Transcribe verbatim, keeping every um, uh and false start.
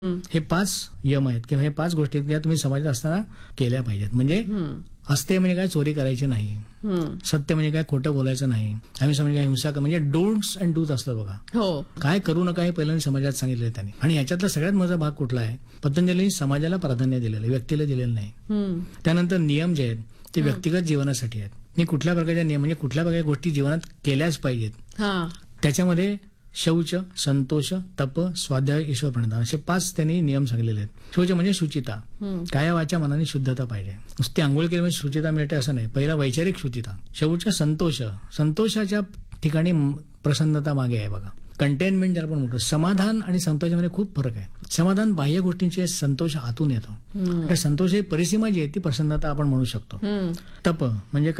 हे पाच यम आहेत किंवा हे पाच गोष्टी आहेत, त्या तुम्ही समाजात असताना केल्या पाहिजेत. म्हणजे असते म्हणजे काय, चोरी करायची नाही, सत्य म्हणजे काय, खोटं बोलायचं नाही, आम्ही म्हणजे काय, हिंसा म्हणजे डोंट्स अँड डूज असतं बघा. हो. काय करू नका हे पहिल्यांदा समाजात सांगितलं त्यांनी. आणि याच्यातला सगळ्यात महत्त्वाचा भाग कुठला आहे, पतंजलीने समाजाला प्राधान्य दिलेलं आहे, व्यक्तीला दिलेलं नाही. त्यानंतर नियम जे आहेत ते व्यक्तिगत जीवनासाठी आहेत. मी कुठल्या प्रकारच्या नियम म्हणजे कुठल्या प्रकारच्या गोष्टी जीवनात केल्याच पाहिजेत. हा. त्याच्यामध्ये शौच, संतोष, तप, स्वाध्याय, ईश्वर प्रणिधान असे पाच त्यांनी नियम सांगितलेले आहेत. शौच म्हणजे शुचिता, काया वाचा मनाने शुद्धता पाहिजे. नुसती आंघोळ केली म्हणजे शुचिता मिळते असं नाही, पहिला वैचारिक शुचिता. शौच संतोष, संतोषाच्या ठिकाणी प्रसन्नता मागे आहे बघा. कंटेनमेंट ज्याला आपण म्हणतो, समाधान आणि संतोषामध्ये खूप फरक आहे. समाधान बाह्य गोष्टींचे, संतोष आतून येतो. संतोष ही परिसीमा जी आहे ती प्रसन्नता आपण म्हणू शकतो. तप म्हणजे